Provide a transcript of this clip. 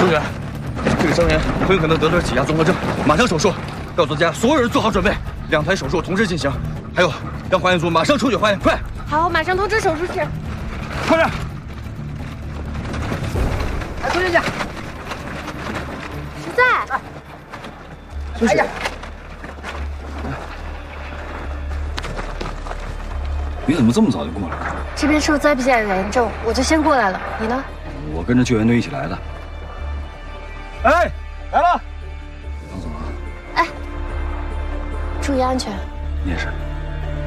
周远，这个伤员很有可能得了挤压综合症，马上手术。告诉大家所有人做好准备，2台手术同时进行。还有，让化验组马上抽取化验，快！ 好，马上通知手术室。 快点！ 来，苏姐姐。 实在。 哎呀， 你怎么这么早就过来了？ 这边受灾比较严重，我就先过来了。你呢？ 我跟着救援队一起来的。 哎，来了！ 张总啊， 哎，注意安全。 你也是。